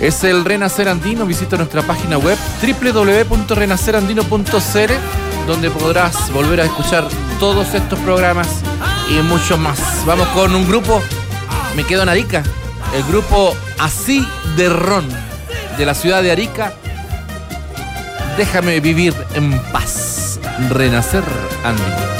Es el Renacer Andino. Visita nuestra página web www.renacerandino.cl, donde podrás volver a escuchar todos estos programas y mucho más. Vamos con un grupo, me quedo en Arica, el grupo Así de Ron, de la ciudad de Arica. Déjame vivir en paz. Renacer Andino.